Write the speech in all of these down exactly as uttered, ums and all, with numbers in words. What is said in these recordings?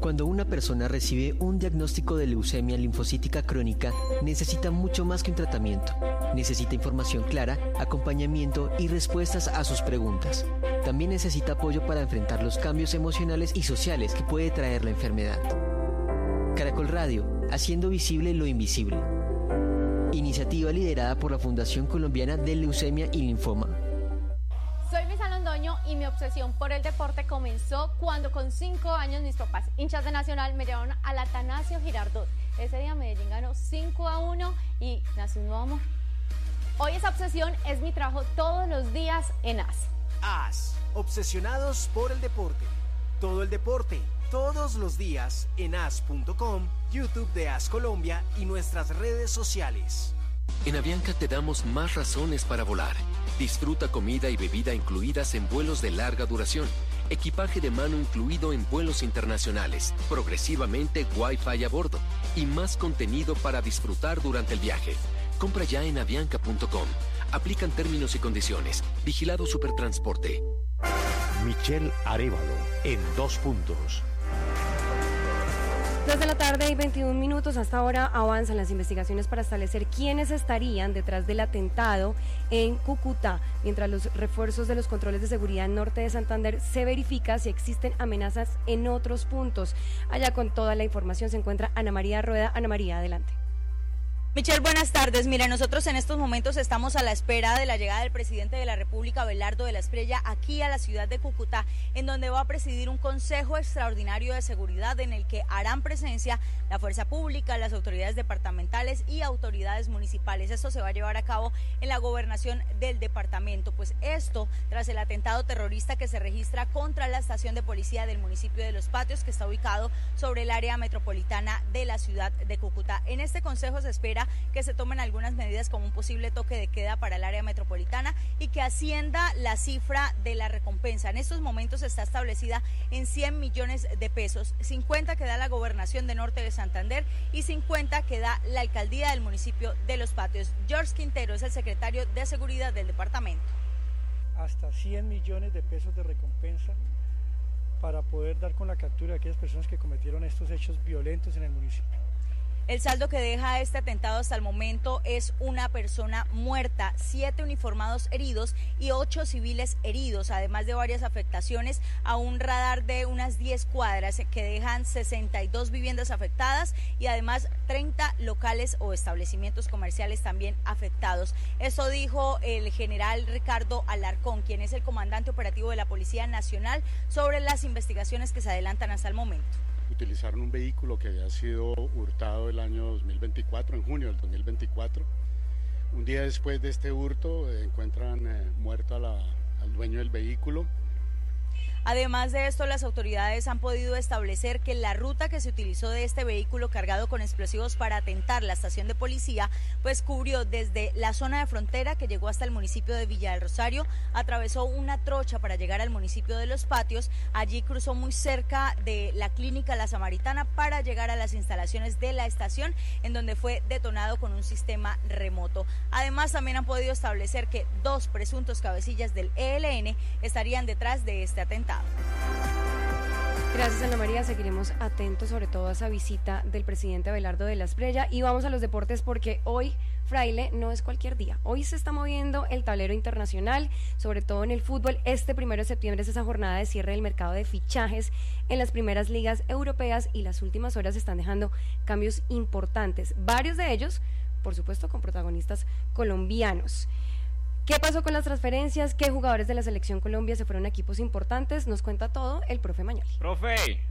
Cuando una persona recibe un diagnóstico de leucemia linfocítica crónica, necesita mucho más que un tratamiento. Necesita información clara, acompañamiento y respuestas a sus preguntas. También necesita apoyo para enfrentar los cambios emocionales y sociales que puede traer la enfermedad. Caracol Radio, haciendo visible lo invisible. Iniciativa liderada por la Fundación Colombiana de Leucemia y Linfoma. Soy Luisa Londoño y mi obsesión por el deporte comenzó cuando con cinco años mis papás, hinchas de Nacional, me llevaron al Atanasio Girardot. Ese día Medellín ganó cinco a uno y nació un nuevo amor. Hoy esa obsesión es mi trabajo todos los días en A S. A S, obsesionados por el deporte. Todo el deporte, todos los días en A S punto com, YouTube de A S Colombia y nuestras redes sociales. En Avianca te damos más razones para volar. Disfruta comida y bebida incluidas en vuelos de larga duración. Equipaje de mano incluido en vuelos internacionales. Progresivamente Wi-Fi a bordo. Y más contenido para disfrutar durante el viaje. Compra ya en avianca punto com. Aplican términos y condiciones. Vigilado Supertransporte. Michelle Arévalo en Dos Puntos. Dos de la tarde y veintiún minutos. Hasta ahora avanzan las investigaciones para establecer quiénes estarían detrás del atentado en Cúcuta, mientras los refuerzos de los controles de seguridad en norte de Santander se verifica si existen amenazas en otros puntos. Allá con toda la información se encuentra Ana María Rueda. Ana María, adelante. Michelle, buenas tardes. Mira, nosotros en estos momentos estamos a la espera de la llegada del presidente de la República, Abelardo de la Espriella, aquí a la ciudad de Cúcuta, en donde va a presidir un consejo extraordinario de seguridad en el que harán presencia la fuerza pública, las autoridades departamentales y autoridades municipales. Esto se va a llevar a cabo en la gobernación del departamento. Pues esto tras el atentado terrorista que se registra contra la estación de policía del municipio de Los Patios, que está ubicado sobre el área metropolitana de la ciudad de Cúcuta. En este consejo se espera que se tomen algunas medidas como un posible toque de queda para el área metropolitana y que ascienda la cifra de la recompensa. En estos momentos está establecida en cien millones de pesos, cincuenta que da la gobernación de Norte de Santander y cincuenta que da la alcaldía del municipio de Los Patios. George Quintero es el secretario de Seguridad del departamento. Hasta cien millones de pesos de recompensa para poder dar con la captura de aquellas personas que cometieron estos hechos violentos en el municipio. El saldo que deja este atentado hasta el momento es una persona muerta, siete uniformados heridos y ocho civiles heridos, además de varias afectaciones a un radar de unas diez cuadras que dejan sesenta y dos viviendas afectadas y además treinta locales o establecimientos comerciales también afectados. Eso dijo el general Ricardo Alarcón, quien es el comandante operativo de la Policía Nacional, sobre las investigaciones que se adelantan hasta el momento. Utilizaron un vehículo que había sido hurtado el año dos mil veinticuatro, en junio del dos mil veinticuatro. Un día después de este hurto eh, encuentran eh, muerto a la, al dueño del vehículo. Además de esto, las autoridades han podido establecer que la ruta que se utilizó de este vehículo cargado con explosivos para atentar la estación de policía, pues cubrió desde la zona de frontera que llegó hasta el municipio de Villa del Rosario, atravesó una trocha para llegar al municipio de Los Patios, allí cruzó muy cerca de la clínica La Samaritana para llegar a las instalaciones de la estación, en donde fue detonado con un sistema remoto. Además, también han podido establecer que dos presuntos cabecillas del E L N estarían detrás de este atentado. Gracias, Ana María. Seguiremos atentos sobre todo a esa visita del presidente Abelardo de la Espriella. Y vamos a los deportes porque hoy, Fraile, no es cualquier día. Hoy se está moviendo el tablero internacional, sobre todo en el fútbol. Este primero de septiembre es esa jornada de cierre del mercado de fichajes en las primeras ligas europeas y las últimas horas están dejando cambios importantes. Varios de ellos, por supuesto, con protagonistas colombianos. ¿Qué pasó con las transferencias? ¿Qué jugadores de la Selección Colombia se fueron a equipos importantes? Nos cuenta todo el profe Mañoli. Profe.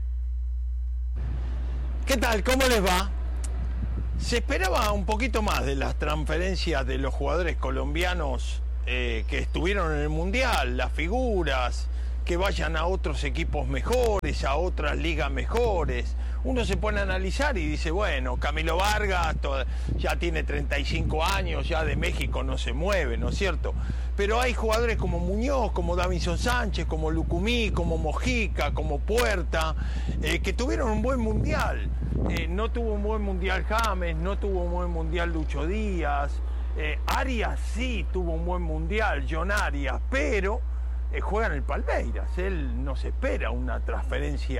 ¿Qué tal? ¿Cómo les va? Se esperaba un poquito más de las transferencias de los jugadores colombianos eh, que estuvieron en el Mundial, las figuras, que vayan a otros equipos mejores, a otras ligas mejores. Uno se pone a analizar y dice, bueno, Camilo Vargas toda, ya tiene treinta y cinco años, ya de México no se mueve, ¿no es cierto? Pero hay jugadores como Muñoz, como Davinson Sánchez, como Lucumí, como Mojica, como Puerta, eh, que tuvieron un buen mundial. Eh, no tuvo un buen mundial James, no tuvo un buen mundial Lucho Díaz, eh, Arias sí tuvo un buen mundial, John Arias, pero eh, juega en el Palmeiras, él no se espera una transferencia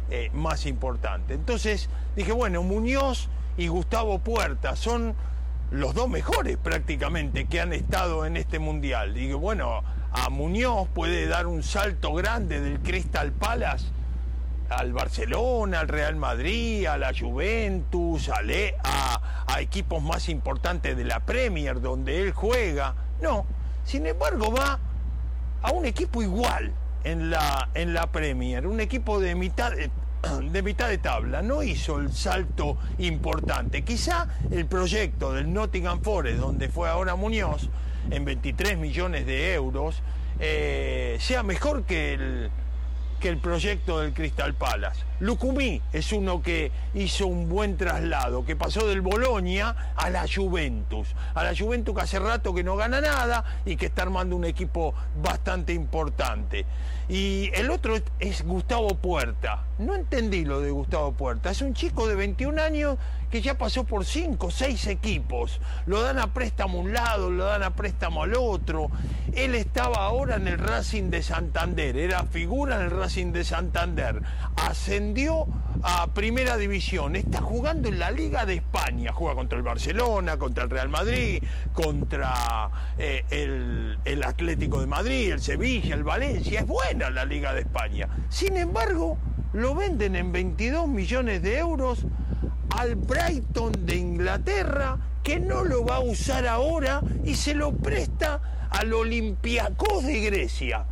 eh, más importante. Entonces dije, bueno, Muñoz y Gustavo Puerta son los dos mejores prácticamente que han estado en este mundial. Dije, bueno, a Muñoz puede dar un salto grande del Crystal Palace al Barcelona, al Real Madrid, a la Juventus, a, Le, a, a equipos más importantes de la Premier donde él juega. No, sin embargo va a un equipo igual en la, en la Premier, un equipo de mitad de, de mitad de tabla. No hizo el salto importante. Quizá el proyecto del Nottingham Forest, donde fue ahora Muñoz, en veintitrés millones de euros, eh, sea mejor que el que el proyecto del Crystal Palace. Lucumí es uno que hizo un buen traslado, que pasó del Bolonia a la Juventus. A la Juventus que hace rato que no gana nada y que está armando un equipo bastante importante. Y el otro es Gustavo Puerta. No entendí lo de Gustavo Puerta. Es un chico de veintiún años que ya pasó por cinco o seis equipos. Lo dan a préstamo a un lado, lo dan a préstamo al otro. Él estaba ahora en el Racing de Santander, era figura en el Racing de Santander. Ascendió a Primera División, está jugando en la Liga de España. Juega contra el Barcelona, contra el Real Madrid, contra eh, el, el Atlético de Madrid, el Sevilla, el Valencia. Es buena la Liga de España. Sin embargo, lo venden en veintidós millones de euros al Brighton de Inglaterra, que no lo va a usar ahora y se lo presta al Olympiacos de Grecia.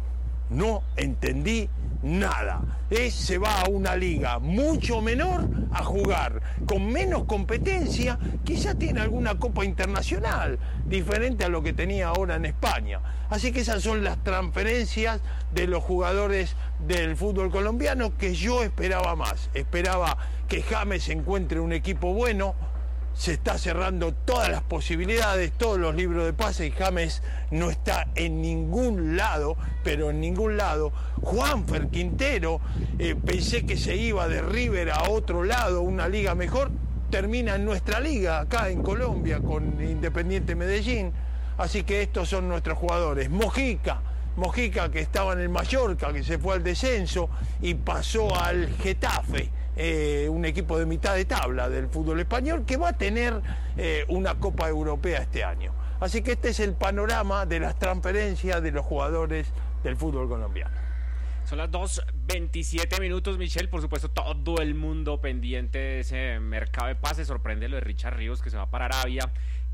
No entendí nada. Es, se va a una liga mucho menor a jugar, con menos competencia, quizá tiene alguna copa internacional, diferente a lo que tenía ahora en España. Así que esas son las transferencias de los jugadores del fútbol colombiano que yo esperaba más. Esperaba que James encuentre un equipo bueno. Se está cerrando todas las posibilidades, todos los libros de pase, y James no está en ningún lado, pero en ningún lado. Juanfer Quintero, eh, pensé que se iba de River a otro lado, una liga mejor, termina en nuestra liga, acá en Colombia, con Independiente Medellín. Así que estos son nuestros jugadores. Mojica, Mojica que estaba en el Mallorca, que se fue al descenso y pasó al Getafe. Eh, un equipo de mitad de tabla del fútbol español que va a tener eh, una Copa Europea este año. Así que este es el panorama de las transferencias de los jugadores del fútbol colombiano. Son las dos veintisiete minutos, Michelle. Por supuesto, todo el mundo pendiente de ese mercado de pases. Sorprende lo de Richard Ríos, que se va para Arabia.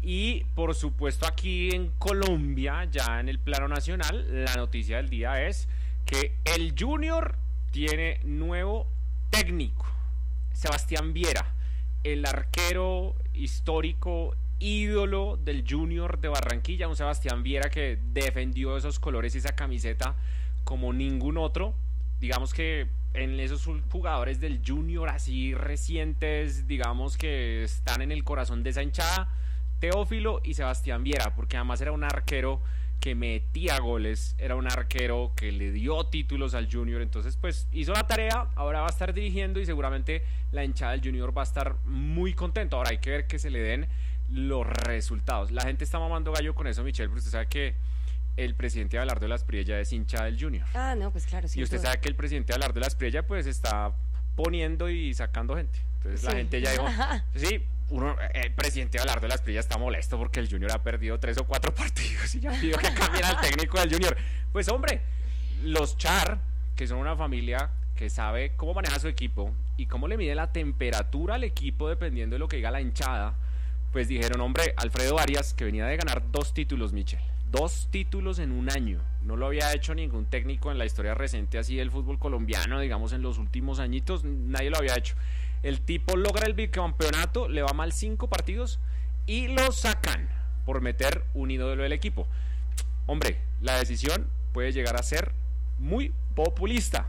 Y por supuesto, aquí en Colombia, ya en el plano nacional, la noticia del día es que el Junior tiene nuevo técnico. Sebastián Viera, el arquero histórico, ídolo del Junior de Barranquilla, un Sebastián Viera que defendió esos colores y esa camiseta como ningún otro. Digamos que en esos jugadores del Junior así recientes, digamos que están en el corazón de esa hinchada, Teófilo y Sebastián Viera, porque además era un arquero que metía goles, era un arquero que le dio títulos al Junior. Entonces pues hizo la tarea, ahora va a estar dirigiendo y seguramente la hinchada del Junior va a estar muy contento. Ahora hay que ver que se le den los resultados. La gente está mamando gallo con eso, Michelle, pero usted sabe que el presidente Abelardo de la Espriella es hincha del Junior. Ah, no, pues claro, sí. Y usted todo. sabe que el presidente Abelardo de la Espriella pues está poniendo y sacando gente. Entonces sí. La gente ya dijo, sí, uno, el presidente Abelardo de la Espriella está molesto porque el Junior ha perdido tres o cuatro partidos y ya pidió que cambien al técnico del Junior. Pues hombre, los Char, que son una familia que sabe cómo maneja su equipo y cómo le mide la temperatura al equipo dependiendo de lo que diga la hinchada, pues dijeron, hombre, Alfredo Arias, que venía de ganar dos títulos, Michel, dos títulos en un año, no lo había hecho ningún técnico en la historia reciente así del fútbol colombiano, digamos en los últimos añitos, nadie lo había hecho. El tipo logra el bicampeonato, le va mal cinco partidos y lo sacan por meter un ídolo del equipo. Hombre, la decisión puede llegar a ser muy populista.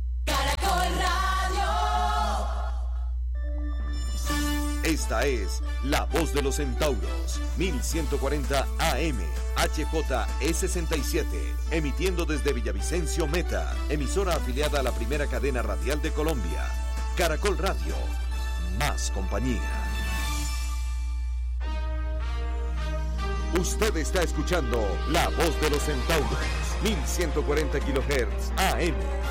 Caracol Radio. Esta es La Voz de los Centauros, mil ciento cuarenta A M, H J E sesenta y siete, emitiendo desde Villavicencio Meta, emisora afiliada a la primera cadena radial de Colombia. Caracol Radio, más compañía. Usted está escuchando La Voz de los Centauros, mil ciento cuarenta kilohertz A M.